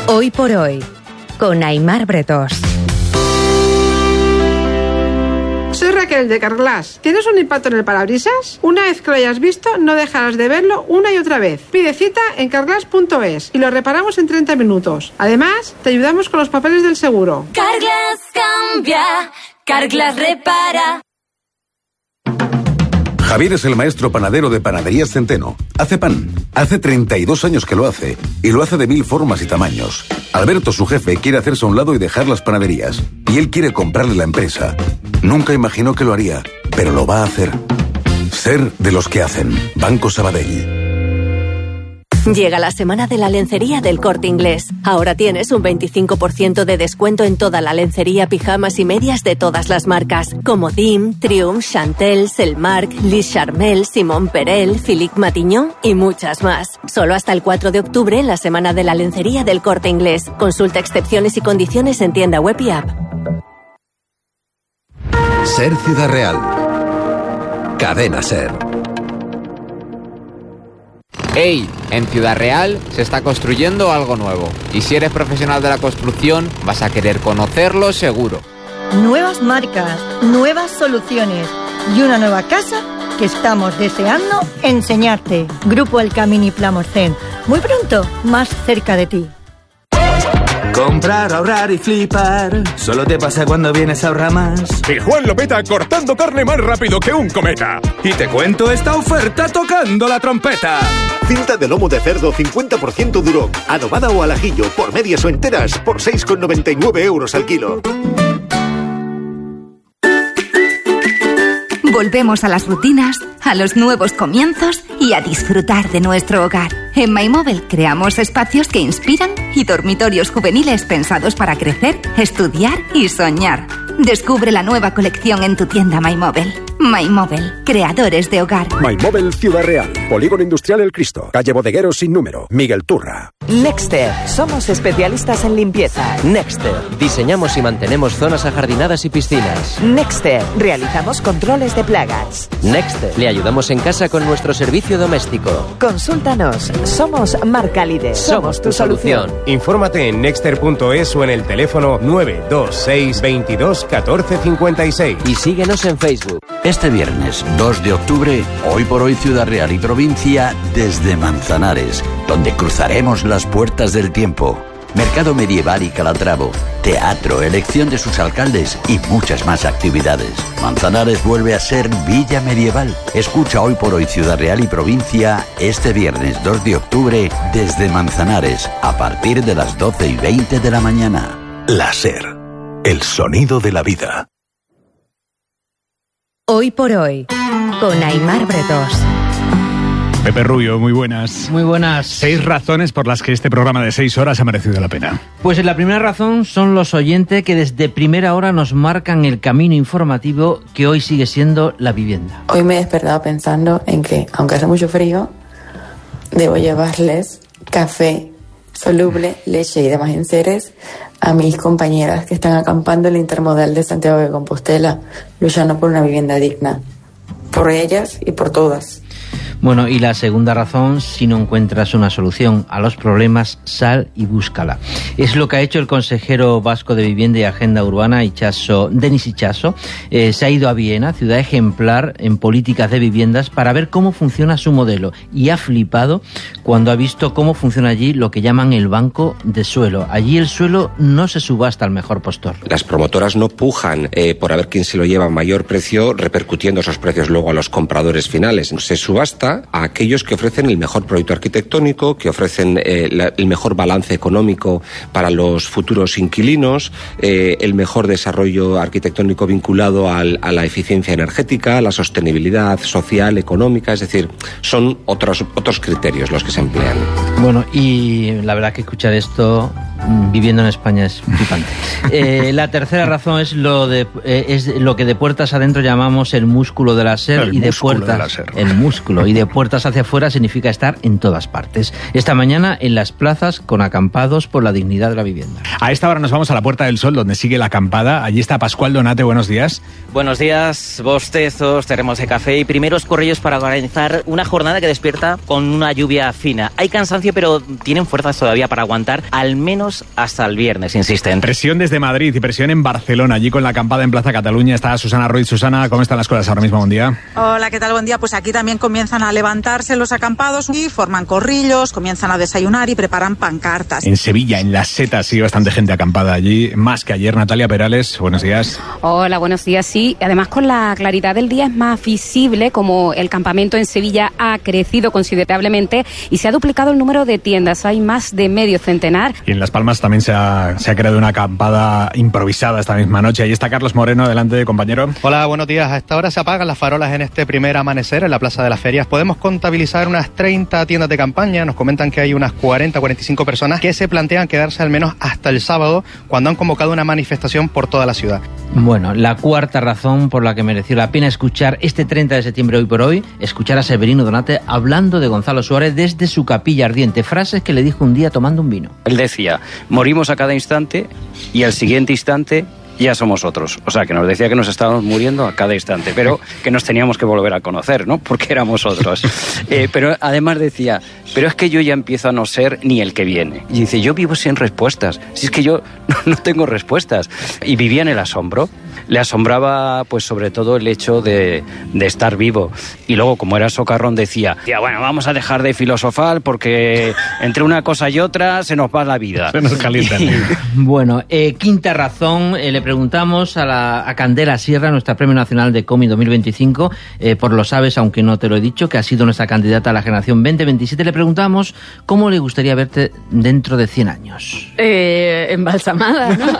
Hoy por hoy, con Aimar Bretós. Soy Raquel de Carglass. ¿Tienes un impacto en el parabrisas? Una vez que lo hayas visto, no dejarás de verlo una y otra vez. Pide cita en carglass.es y lo reparamos en 30 minutos. Además, te ayudamos con los papeles del seguro. Carglass cambia, Carglass repara. Javier es el maestro panadero de Panaderías Centeno. Hace pan. Hace 32 años que lo hace. Y lo hace de 1000 formas y tamaños. Alberto, su jefe, quiere hacerse a un lado y dejar las panaderías. Y él quiere comprarle la empresa. Nunca imaginó que lo haría, pero lo va a hacer. Ser de los que hacen. Banco Sabadell. Llega la semana de la lencería del Corte Inglés. Ahora tienes un 25% de descuento en toda la lencería, pijamas y medias de todas las marcas, como Dim, Triumph, Chantel, Selmark, Lis Charmel, Simon Perel, Philippe Matignon y muchas más. Solo hasta el 4 de octubre en la semana de la lencería del Corte Inglés. Consulta excepciones y condiciones en tienda web y app. Ser Ciudad Real. Cadena Ser. ¡Ey! En Ciudad Real se está construyendo algo nuevo. Y si eres profesional de la construcción, vas a querer conocerlo seguro. Nuevas marcas, nuevas soluciones y una nueva casa que estamos deseando enseñarte. Grupo El Camini Plamorcén. Muy pronto, más cerca de ti. Comprar, ahorrar y flipar. Solo te pasa cuando vienes a Ahorramás. Y Juan lo peta cortando carne más rápido que un cometa. Y te cuento esta oferta tocando la trompeta. Cinta de lomo de cerdo 50% duro, adobada o al ajillo, por medias o enteras, por 6,99 € al kilo. Volvemos a las rutinas, a los nuevos comienzos y a disfrutar de nuestro hogar. En MyMóvil creamos espacios que inspiran y dormitorios juveniles pensados para crecer, estudiar y soñar. Descubre la nueva colección en tu tienda MyMóvil. MyMóvil, creadores de hogar. MyMóvil Ciudad Real, Polígono Industrial El Cristo, calle Bodegueros sin número, Miguel Turra. Nexter, somos especialistas en limpieza. Nexter, diseñamos y mantenemos zonas ajardinadas y piscinas. Nexter, realizamos controles de plagas. Nexter, le ayudamos en casa con nuestro servicio doméstico. Consúltanos, somos marca líder. Somos tu solución. Infórmate en nexter.es o en el teléfono 926 22 14 56. Y síguenos en Facebook. Este viernes 2 de octubre, Hoy por Hoy Ciudad Real y Provincia desde Manzanares, donde cruzaremos las puertas del tiempo. Mercado medieval y Calatravo, teatro, elección de sus alcaldes y muchas más actividades. Manzanares vuelve a ser Villa Medieval. Escucha Hoy por Hoy Ciudad Real y Provincia este viernes 2 de octubre desde Manzanares a partir de las 12:20 de la mañana. La Ser, el sonido de la vida. Hoy por hoy, con Aimar Bretós. Pepe Rubio, muy buenas. Muy buenas. 6 razones por las que este programa de 6 horas ha merecido la pena. Pues la primera razón son los oyentes que desde primera hora nos marcan el camino informativo que hoy sigue siendo la vivienda. Hoy me he despertado pensando en que, aunque hace mucho frío, debo llevarles café soluble, leche y demás enseres a mis compañeras que están acampando en el Intermodal de Santiago de Compostela, luchando por una vivienda digna. Por ellas y por todas. Bueno, y la segunda razón, si no encuentras una solución a los problemas, sal y búscala. Es lo que ha hecho el consejero vasco de Vivienda y Agenda Urbana, Denis Itxaso. Se ha ido a Viena, ciudad ejemplar en políticas de viviendas, para ver cómo funciona su modelo. Y ha flipado cuando ha visto cómo funciona allí lo que llaman el banco de suelo. Allí el suelo no se subasta al mejor postor. Las promotoras no pujan por a ver quién se lo lleva a mayor precio, repercutiendo esos precios luego a los compradores finales. Se subasta a aquellos que ofrecen el mejor proyecto arquitectónico, que ofrecen el mejor balance económico para los futuros inquilinos, el mejor desarrollo arquitectónico vinculado a la eficiencia energética, a la sostenibilidad social, económica, es decir, son otros criterios los que se emplean. Bueno, y la verdad que escuchar esto viviendo en España es flipante. La tercera razón es lo que de puertas adentro llamamos el músculo de la SER, el músculo, y de puertas hacia afuera significa estar en todas partes. Esta mañana en las plazas con acampados por la dignidad de la vivienda. A esta hora nos vamos a la Puerta del Sol, donde sigue la acampada. Allí está Pascual Donate, buenos días. Buenos días, bostezos, termos de café y primeros corrillos para organizar una jornada que despierta con una lluvia fina. Hay cansancio, pero tienen fuerzas todavía para aguantar al menos menos hasta el viernes, insisten. Presión desde Madrid y presión en Barcelona, allí con la acampada en Plaza Cataluña. Está Susana Ruiz. Susana, ¿cómo están las cosas ahora mismo? Buen día. Hola, ¿qué tal? Buen día. Pues aquí también comienzan a levantarse los acampados y forman corrillos, comienzan a desayunar y preparan pancartas. En Sevilla, en Las Setas, sí, bastante gente acampada allí, más que ayer. Natalia Perales, buenos días. Hola, buenos días. Sí, además con la claridad del día es más visible como el campamento en Sevilla ha crecido considerablemente y se ha duplicado el número de tiendas. Hay más de medio centenar. Y en Las Palmas también se ha creado una acampada improvisada esta misma noche. Ahí está Carlos Moreno, adelante, compañero. Hola, buenos días. A esta hora se apagan las farolas en este primer amanecer en la Plaza de las Ferias. Podemos contabilizar unas 30 tiendas de campaña. Nos comentan que hay unas 40-45 personas que se plantean quedarse al menos hasta el sábado, cuando han convocado una manifestación por toda la ciudad. Bueno, la cuarta razón por la que mereció la pena escuchar este 30 de septiembre, hoy por hoy, escuchar a Severino Donate hablando de Gonzalo Suárez desde su capilla ardiente, frases que le dijo un día tomando un vino. Él decía, morimos a cada instante y al siguiente instante ya somos otros. O sea, que nos decía que nos estábamos muriendo a cada instante, pero que nos teníamos que volver a conocer, ¿no? Porque éramos otros. Pero además decía, pero es que yo ya empiezo a no ser ni el que viene. Y dice, yo vivo sin respuestas. Si es que yo no tengo respuestas. Y vivía en el asombro. Le asombraba, pues, sobre todo el hecho de estar vivo. Y luego, como era socarrón, decía, bueno, vamos a dejar de filosofar porque entre una cosa y otra se nos va la vida. Se nos calienta. Bueno, quinta razón, le preguntamos a Candela Sierra, nuestra Premio Nacional de Cómic 2025, por lo sabes, aunque no te lo he dicho, que ha sido nuestra candidata a la generación 2027, le preguntamos cómo le gustaría verte dentro de 100 años. Embalsamada, ¿no?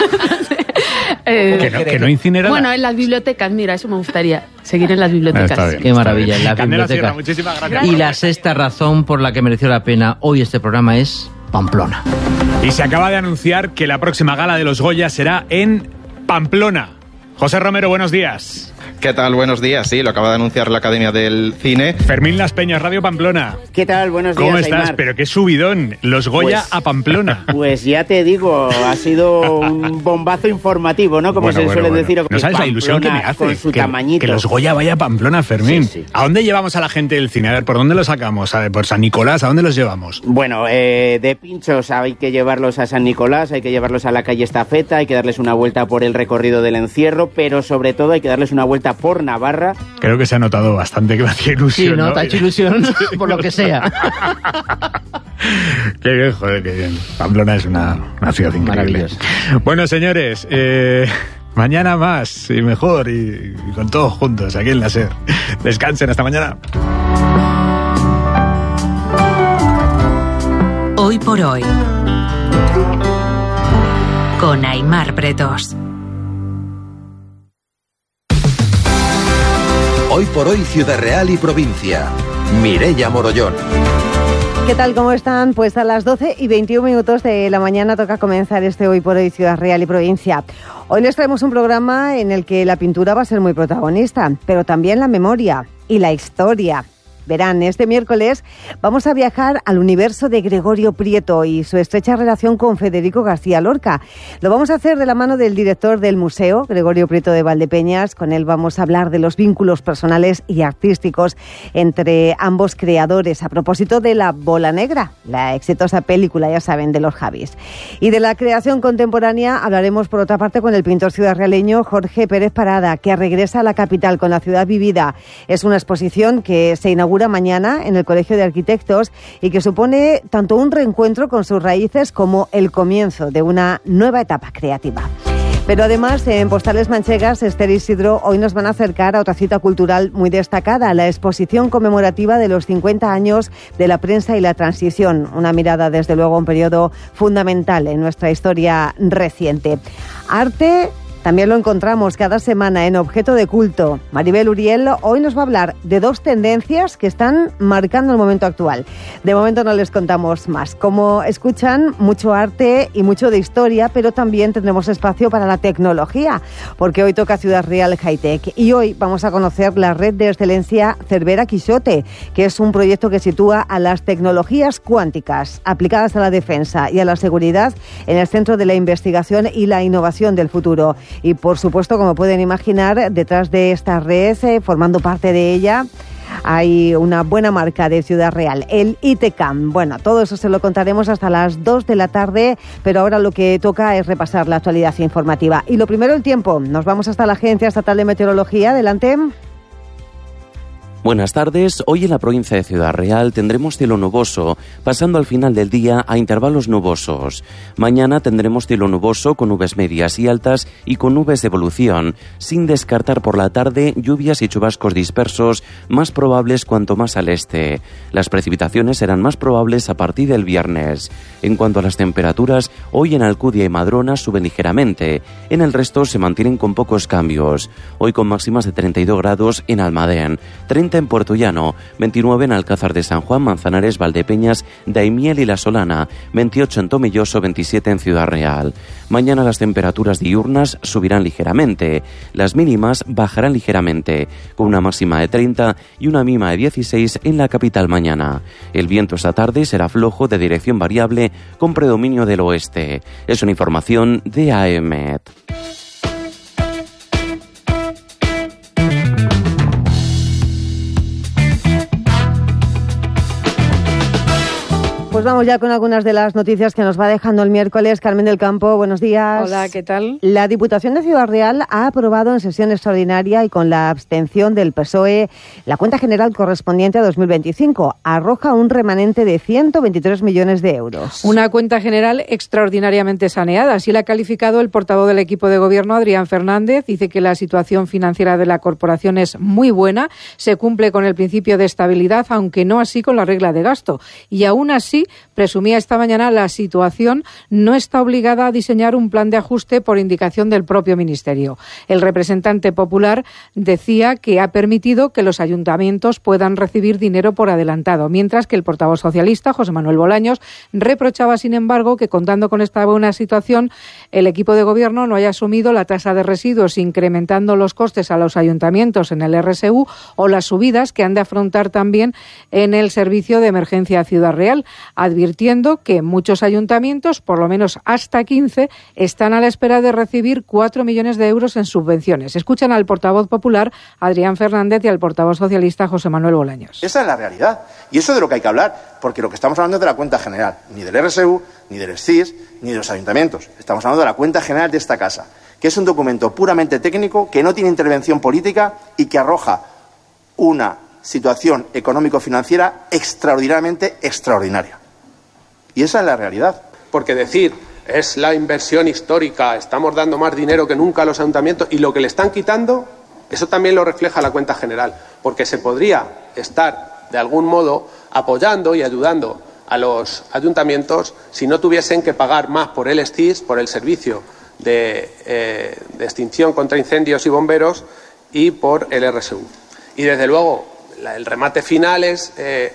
Que no incinerada. Bueno, en las bibliotecas, mira, eso me gustaría, seguir en las bibliotecas. Está bien, qué maravilla, en las Candela bibliotecas. Sierra, muchísimas gracias. Y la sexta razón por la que mereció la pena hoy este programa es Pamplona. Y se acaba de anunciar que la próxima gala de los Goya será en Pamplona. José Romero, buenos días. ¿Qué tal? Buenos días. Sí, lo acaba de anunciar la Academia del Cine. Fermín Las Peñas, Radio Pamplona. ¿Qué tal? Buenos días, ¿Cómo estás? Aymar. Pero qué subidón. Los Goya a Pamplona. Pues ya te digo, ha sido un bombazo informativo, ¿no? Como se suele decir. No sabes la ilusión que me hace con su tamañito. Que los Goya vaya a Pamplona, Fermín. Sí. ¿A dónde llevamos a la gente del cine? A ver, ¿por dónde los sacamos? A ver, ¿por San Nicolás? ¿A dónde los llevamos? Bueno, de pinchos hay que llevarlos a San Nicolás, hay que llevarlos a la calle Estafeta, hay que darles una vuelta por el recorrido del encierro, pero sobre todo hay que darles una vuelta por Navarra. Creo que se ha notado bastante que me hacía ilusión. Sí, ¿no? Te ha hecho ilusión por lo que sea. Qué bien, joder, qué bien. Pamplona es una ciudad increíble. Maravillosa. Bueno, señores, mañana más y mejor y con todos juntos aquí en la SER. Descansen, hasta mañana. Hoy por hoy, con Aymar Bretos. Hoy por hoy, Ciudad Real y provincia. Mireia Morollón. ¿Qué tal? ¿Cómo están? Pues a las 12:21 de la mañana toca comenzar este Hoy por Hoy Ciudad Real y Provincia. Hoy les traemos un programa en el que la pintura va a ser muy protagonista, pero también la memoria y la historia. Verán, este miércoles vamos a viajar al universo de Gregorio Prieto y su estrecha relación con Federico García Lorca. Lo vamos a hacer de la mano del director del museo, Gregorio Prieto de Valdepeñas. Con él vamos a hablar de los vínculos personales y artísticos entre ambos creadores, a propósito de La Bola Negra, la exitosa película, ya saben, de los Javis. Y de la creación contemporánea hablaremos, por otra parte, con el pintor ciudadrealeño Jorge Pérez Parada, que regresa a la capital con La ciudad vivida. Es una exposición que se inaugura mañana en el Colegio de Arquitectos y que supone tanto un reencuentro con sus raíces como el comienzo de una nueva etapa creativa. Pero además, en Postales Manchegas, Esther Isidro hoy nos van a acercar a otra cita cultural muy destacada, la exposición conmemorativa de los 50 años de la prensa y la transición. Una mirada, desde luego, a un periodo fundamental en nuestra historia reciente. Arte también lo encontramos cada semana en Objeto de Culto. Maribel Uriel hoy nos va a hablar de dos tendencias que están marcando el momento actual. De momento no les contamos más. Como escuchan, mucho arte y mucho de historia, pero también tendremos espacio para la tecnología, porque hoy toca Ciudad Real High Tech. Y hoy vamos a conocer la red de excelencia Cervera Quixote, que es un proyecto que sitúa a las tecnologías cuánticas aplicadas a la defensa y a la seguridad en el centro de la investigación y la innovación del futuro. Y por supuesto, como pueden imaginar, detrás de esta red, formando parte de ella, hay una buena marca de Ciudad Real, el ITCAM. Bueno, todo eso se lo contaremos hasta las 2 de la tarde, pero ahora lo que toca es repasar la actualidad informativa. Y lo primero, el tiempo. Nos vamos hasta la Agencia Estatal de Meteorología. Adelante. Buenas tardes. Hoy en la provincia de Ciudad Real tendremos cielo nuboso, pasando al final del día a intervalos nubosos. Mañana tendremos cielo nuboso con nubes medias y altas y con nubes de evolución, sin descartar por la tarde lluvias y chubascos dispersos, más probables cuanto más al este. Las precipitaciones serán más probables a partir del viernes. En cuanto a las temperaturas, hoy en Alcudia y Madrona suben ligeramente. En el resto se mantienen con pocos cambios. Hoy con máximas de 32 grados en Almadén, 30 en Puerto Llano, 29 en Alcázar de San Juan, Manzanares, Valdepeñas, Daimiel y La Solana, 28 en Tomelloso, 27 en Ciudad Real. Mañana las temperaturas diurnas subirán ligeramente, las mínimas bajarán ligeramente, con una máxima de 30 y una mínima de 16 en la capital mañana. El viento esta tarde será flojo de dirección variable con predominio del oeste. Es una información de AEMET. Pues vamos ya con algunas de las noticias que nos va dejando el miércoles. Carmen del Campo, buenos días. Hola, ¿qué tal? La Diputación de Ciudad Real ha aprobado en sesión extraordinaria y con la abstención del PSOE la cuenta general correspondiente a 2025. Arroja un remanente de 123 millones de euros. Una cuenta general extraordinariamente saneada. Así la ha calificado el portavoz del equipo de gobierno, Adrián Fernández. Dice que la situación financiera de la corporación es muy buena. Se cumple con el principio de estabilidad, aunque no así con la regla de gasto. Y aún así, presumía esta mañana, la situación no está obligada a diseñar un plan de ajuste por indicación del propio Ministerio. El representante popular decía que ha permitido que los ayuntamientos puedan recibir dinero por adelantado, mientras que el portavoz socialista, José Manuel Bolaños, reprochaba, sin embargo, que contando con esta buena situación, el equipo de gobierno no haya asumido la tasa de residuos, incrementando los costes a los ayuntamientos en el RSU o las subidas que han de afrontar también en el servicio de emergencia Ciudad Real, advirtiendo que muchos ayuntamientos, por lo menos hasta 15, están a la espera de recibir 4 millones de euros en subvenciones. Escuchan al portavoz popular, Adrián Fernández, y al portavoz socialista, José Manuel Bolaños. Esa es la realidad. Y eso es de lo que hay que hablar, porque lo que estamos hablando es de la cuenta general, ni del RSU, ni del SCIS, ni de los ayuntamientos. Estamos hablando de la cuenta general de esta casa, que es un documento puramente técnico, que no tiene intervención política y que arroja una situación económico-financiera extraordinariamente extraordinaria. Y esa es la realidad. Porque decir es la inversión histórica, estamos dando más dinero que nunca a los ayuntamientos y lo que le están quitando, eso también lo refleja la cuenta general, porque se podría estar de algún modo apoyando y ayudando a los ayuntamientos si no tuviesen que pagar más por el SCIS, por el servicio de extinción contra incendios y bomberos, y por el RSU. Y desde luego el remate final es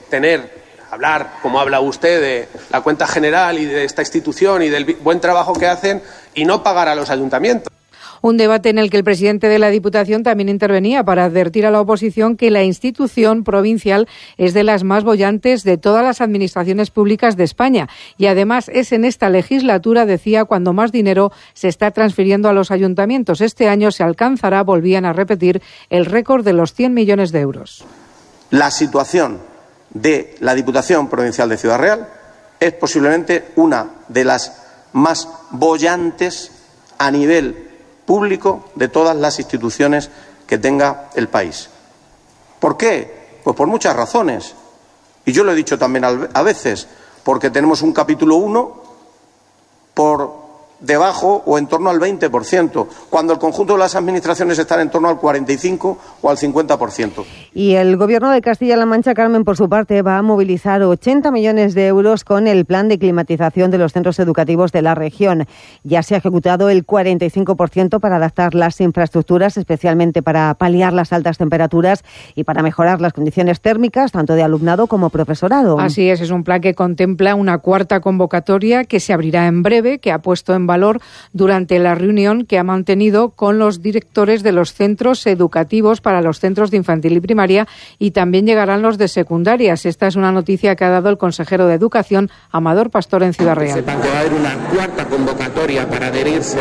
hablar, como habla usted, de la cuenta general y de esta institución y del buen trabajo que hacen y no pagar a los ayuntamientos. Un debate en el que el presidente de la Diputación también intervenía para advertir a la oposición que la institución provincial es de las más bollantes de todas las administraciones públicas de España y además es en esta legislatura, decía, cuando más dinero se está transfiriendo a los ayuntamientos. Este año se alcanzará, volvían a repetir, el récord de los 100 millones de euros. La situación de la Diputación Provincial de Ciudad Real es posiblemente una de las más bollantes a nivel público de todas las instituciones que tenga el país. ¿Por qué? Pues por muchas razones. Y yo lo he dicho también a veces, porque tenemos un capítulo 1 por debajo o en torno al 20%, cuando el conjunto de las administraciones están en torno al 45% o al 50%. Y el Gobierno de Castilla-La Mancha, Carmen, por su parte, va a movilizar 80 millones de euros con el plan de climatización de los centros educativos de la región. Ya se ha ejecutado el 45% para adaptar las infraestructuras, especialmente para paliar las altas temperaturas y para mejorar las condiciones térmicas, tanto de alumnado como profesorado. Así es un plan que contempla una cuarta convocatoria que se abrirá en breve, que ha puesto en valor durante la reunión que ha mantenido con los directores de los centros educativos para los centros de infantil y primaria, y también llegarán los de secundarias. Esta es una noticia que ha dado el consejero de Educación, Amador Pastor, en Ciudad Real. Sepan que va a haber una cuarta convocatoria para adherirse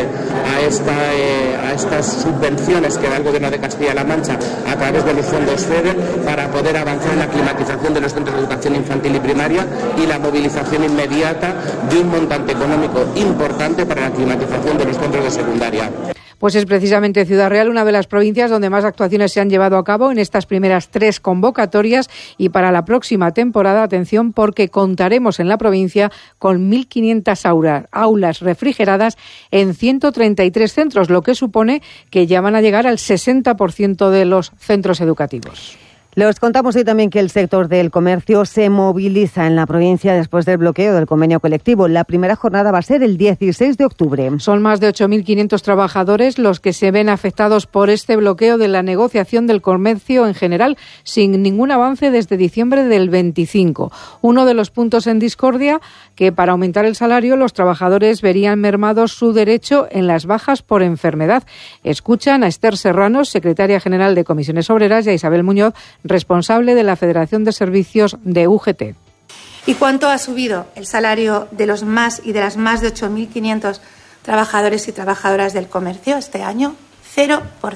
a estas subvenciones que da el Gobierno de Castilla-La Mancha a través de los fondos FEDER para poder avanzar en la climatización de los centros de educación infantil y primaria y la movilización inmediata de un montante económico importante para la climatización de los centros de secundaria. Pues es precisamente Ciudad Real una de las provincias donde más actuaciones se han llevado a cabo en estas primeras 3 convocatorias, y para la próxima temporada, atención, porque contaremos en la provincia con 1.500 aulas refrigeradas en 133 centros, lo que supone que ya van a llegar al 60% de los centros educativos. Les contamos hoy también que el sector del comercio se moviliza en la provincia después del bloqueo del convenio colectivo. La primera jornada va a ser el 16 de octubre. Son más de 8.500 trabajadores los que se ven afectados por este bloqueo de la negociación del comercio en general, sin ningún avance desde diciembre del 25. Uno de los puntos en discordia, que para aumentar el salario los trabajadores verían mermado su derecho en las bajas por enfermedad. Escuchan a Esther Serrano, secretaria general de Comisiones Obreras, y a Isabel Muñoz, responsable de la Federación de Servicios de UGT. ¿Y cuánto ha subido el salario de los más y de las más de 8.500 trabajadores y trabajadoras del comercio este año? 0%.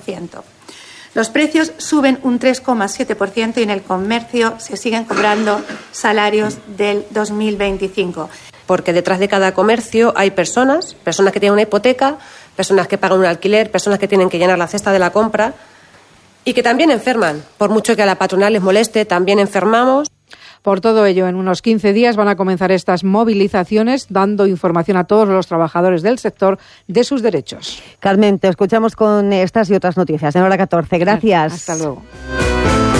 Los precios suben un 3,7% y en el comercio se siguen cobrando salarios del 2025. Porque detrás de cada comercio hay personas que tienen una hipoteca, personas que pagan un alquiler, personas que tienen que llenar la cesta de la compra y que también enferman. Por mucho que a la patronal les moleste, también enfermamos. Por todo ello, en unos 15 días van a comenzar estas movilizaciones, dando información a todos los trabajadores del sector de sus derechos. Carmen, te escuchamos con estas y otras noticias en Hora 14. Gracias. Hasta luego.